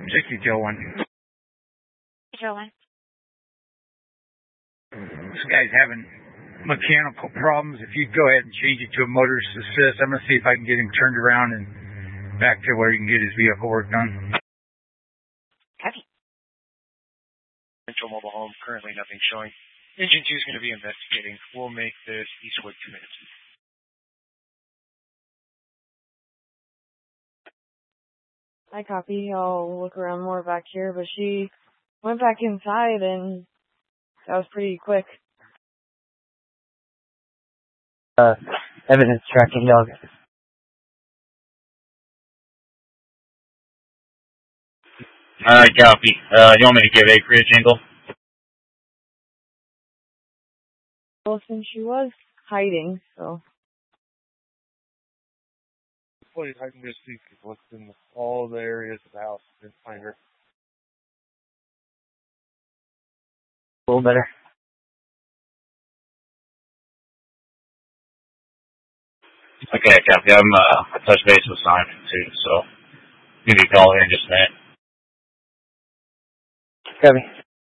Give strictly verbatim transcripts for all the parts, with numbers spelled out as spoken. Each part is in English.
sixty Joe one. Joe one. This guy's having mechanical problems. If you'd go ahead and change it to a motorist assist, I'm going to see if I can get him turned around and back to where he can get his vehicle work done. Copy. Central Mobile Home, currently nothing showing. Engine two is going to be investigating. We'll make this Eastwood two minutes. I copy. I'll look around more back here, but she went back inside and that was pretty quick. Uh, evidence tracking dog. Alright, copy. Uh, you want me to give acreage angle? Well, since she was hiding, so. Please, I can just see what's in all the areas of the house and find her. A little better. Okay, copy. I'm, uh, I touched base with Simon too, so give me a call here in just a minute. Copy.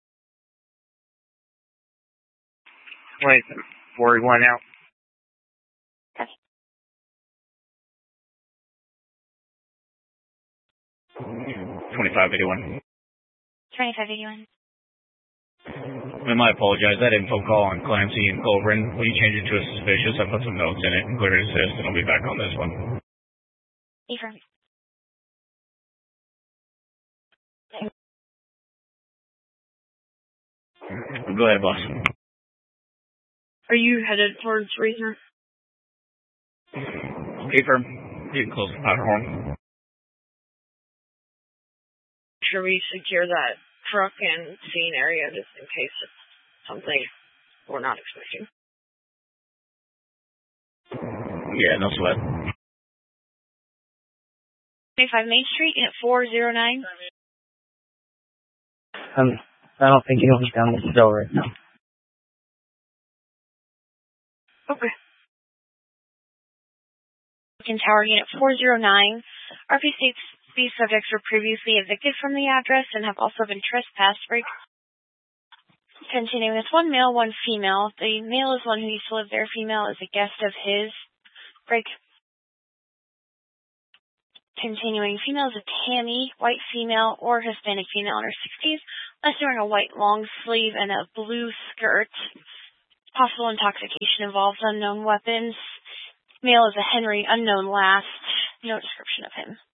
Wait, forty-one out. Copy. twenty-five eighty-one. twenty-five eighty-one. I might apologize. That info call on Clancy and Colburn, will you change it to a suspicious? I put some notes in it and clear it assist, and I'll be back on this one. Affirm. Go ahead, boss. Are you headed towards Reason? Affirm. You can close the powder horn. Should we secure that truck and scene area just in case it's something we're not expecting? Yeah, no sweat. twenty-five Main Street, unit four zero nine. Um, I don't think anyone's down the still right now. Okay. Beacon Tower, unit four zero nine. R P states these subjects were previously evicted from the address and have also been trespassed. Break. Continuing with one male, one female. The male is one who used to live there. Female is a guest of his. Break. Continuing, female is a Tammy, white female, or Hispanic female in her sixties, unless wearing a white long sleeve and a blue skirt. Possible intoxication involves unknown weapons. Male is a Henry, unknown last. No description of him.